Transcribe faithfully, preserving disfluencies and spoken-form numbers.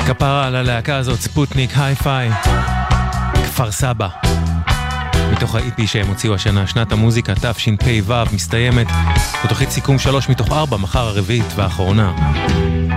כפרה על הלהקה הזאת, ספוטניק, היי-פיי, כפר סבא. מתוך ה-אי פי שהם הוציאו השנה, שנת המוזיקה תשפ"ו מסתיימת. בתוכנית סיכום שלוש מתוך ארבע, מחר הרביעית והאחרונה.